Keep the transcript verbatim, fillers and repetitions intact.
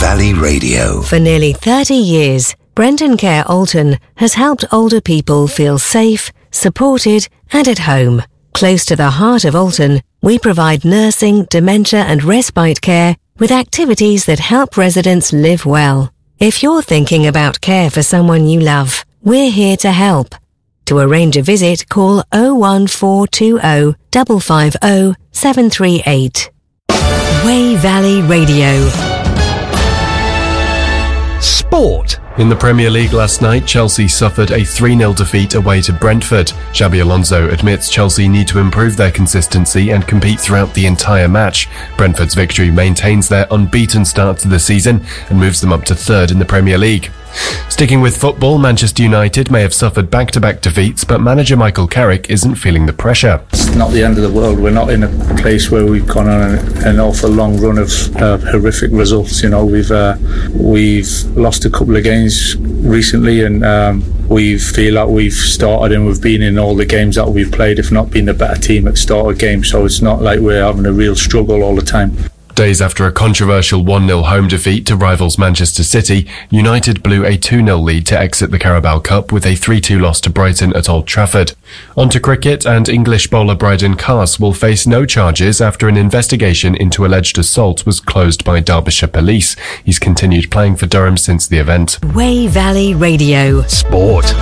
Valley Radio. For nearly thirty years, Brenton Care Alton has helped older people feel safe, supported and at home. Close to the heart of Alton, we provide nursing, dementia and respite care with activities that help residents live well. If you're thinking about care for someone you love, we're here to help. To arrange a visit, call oh one four two oh, five five oh, seven three eight. Wey Valley Radio. Sport. In the Premier League last night, Chelsea suffered a three nil defeat away to Brentford. Xabi Alonso admits Chelsea need to improve their consistency and compete throughout the entire match. Brentford's victory maintains their unbeaten start to the season and moves them up to third in the Premier League. Sticking with football, Manchester United may have suffered back-to-back defeats, but manager Michael Carrick isn't feeling the pressure. It's not the end of the world. We're not in a place where we've gone on an, an awful long run of uh, horrific results. You know, we've uh, we've lost a couple of games recently, and um, we feel like we've started and we've been in all the games that we've played, if not been the better team at the start of games. So it's not like we're having a real struggle all the time. Days after a controversial one nil home defeat to rivals Manchester City, United blew a two nil lead to exit the Carabao Cup with a three two loss to Brighton at Old Trafford. On to cricket, and English bowler Brydon Carse will face no charges after an investigation into alleged assault was closed by Derbyshire Police. He's continued playing for Durham since the event. Wey Valley Radio. Sport.